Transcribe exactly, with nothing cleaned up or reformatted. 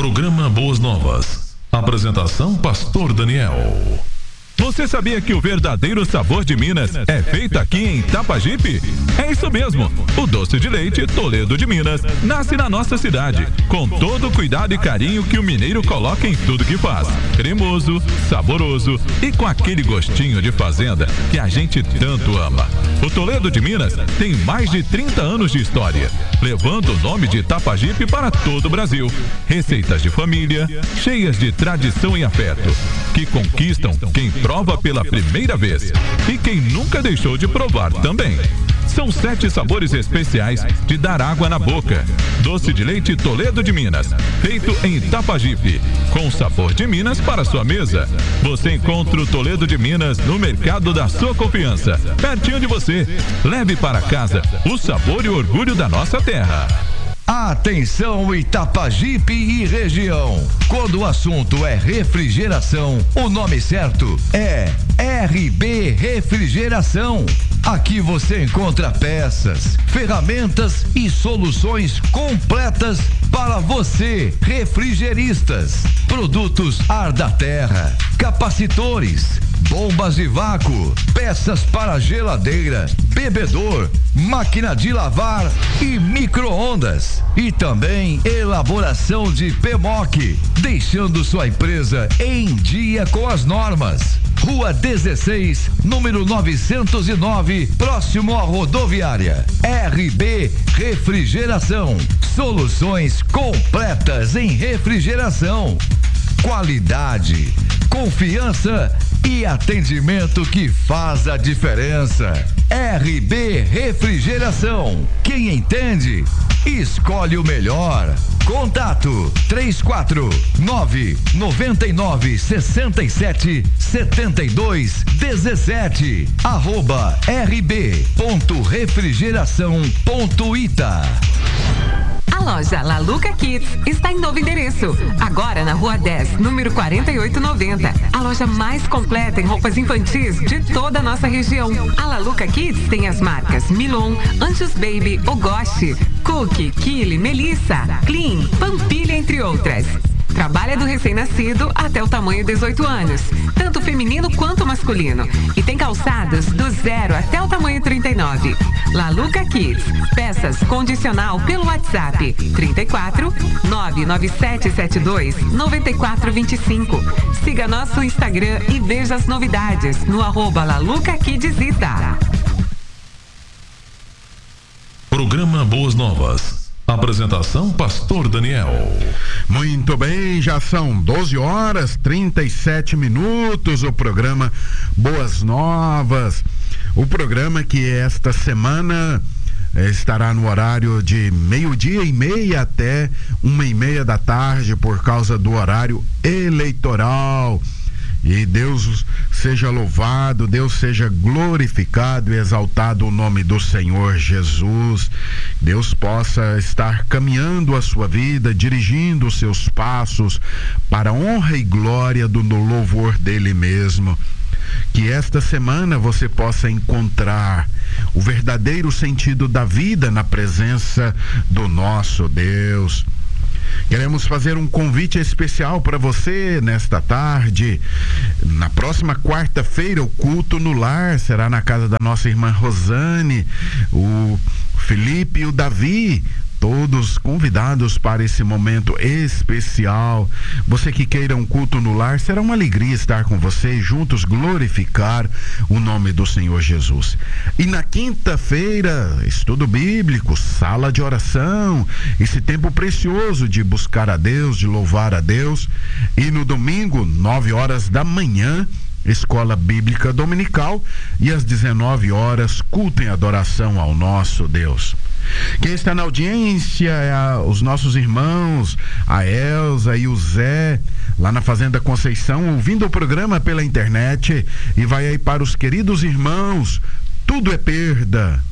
Programa Boas Novas. Apresentação Pastor Daniel. Você sabia que o verdadeiro sabor de Minas é feito aqui em Itapajipe? É isso mesmo. O doce de leite Toledo de Minas nasce na nossa cidade, com todo o cuidado e carinho que o mineiro coloca em tudo que faz. Cremoso, saboroso e com aquele gostinho de fazenda que a gente tanto ama. O Toledo de Minas tem mais de trinta anos de história, levando o nome de Itapajipe para todo o Brasil. Receitas de família, cheias de tradição e afeto, que conquistam quem prova pela primeira vez e quem nunca deixou de provar também. São sete sabores especiais de dar água na boca. Doce de leite Toledo de Minas, feito em Itapajipe, com sabor de Minas para sua mesa. Você encontra o Toledo de Minas no mercado da sua confiança, pertinho de você. Leve para casa o sabor e o orgulho da nossa terra. Atenção Itapajipe e região. Quando o assunto é refrigeração, o nome certo é R B Refrigeração. Aqui você encontra peças, ferramentas e soluções completas para você, refrigeristas. Produtos ar da terra, capacitores, bombas de vácuo, peças para geladeira, bebedor, máquina de lavar e micro-ondas. E também elaboração de P M O C, deixando sua empresa em dia com as normas. Rua dezesseis, número novecentos e nove, próximo à rodoviária. R B Refrigeração. Soluções completas em refrigeração. Qualidade, confiança e atendimento que faz a diferença. R B Refrigeração. Quem entende, escolhe o melhor. Contato três quatro nove nove nove seis sete sete dois um sete arroba rb.refrigeração.ita. A loja Laluca Kids está em novo endereço, agora na Rua dez, número quarenta e oito noventa. A loja mais completa em roupas infantis de toda a nossa região. A Laluca Kids tem as marcas Milon, Anjos Baby, Ogoshi, Cookie, Kili, Melissa, Clean, Pampilha, entre outras. Trabalha do recém-nascido até o tamanho dezoito anos, tanto feminino quanto masculino. E tem calçados do zero até o tamanho trinta e nove. Laluca Kids, peças condicional pelo WhatsApp trinta e quatro nove nove sete sete dois nove quatro dois cinco. Siga nosso Instagram e veja as novidades no arroba Laluca Kids Ita. Programa Boas Novas. Apresentação Pastor Daniel. Muito bem, já são doze horas trinta e sete minutos. O programa Boas Novas, o programa que esta semana estará no horário de meio-dia e meia até uma e meia da tarde, por causa do horário eleitoral. E Deus seja louvado, Deus seja glorificado e exaltado o nome do Senhor Jesus. Deus possa estar caminhando a sua vida, dirigindo os seus passos para a honra e glória do louvor dele mesmo. Que esta semana você possa encontrar o verdadeiro sentido da vida na presença do nosso Deus. Queremos fazer um convite especial para você nesta tarde. Na próxima quarta-feira, o culto no lar será na casa da nossa irmã Rosane, o Felipe e o Davi, todos convidados para esse momento especial. Você que queira um culto no lar, será uma alegria estar com você e juntos glorificar o nome do Senhor Jesus. E na quinta-feira, estudo bíblico, sala de oração, esse tempo precioso de buscar a Deus, de louvar a Deus. E no domingo, nove horas da manhã, Escola Bíblica Dominical, e às dezenove horas, culto em adoração ao nosso Deus. Quem está na audiência é a, os nossos irmãos, a Elza e o Zé, lá na Fazenda Conceição, ouvindo o programa pela internet. E vai aí para os queridos irmãos, Tudo é Perda,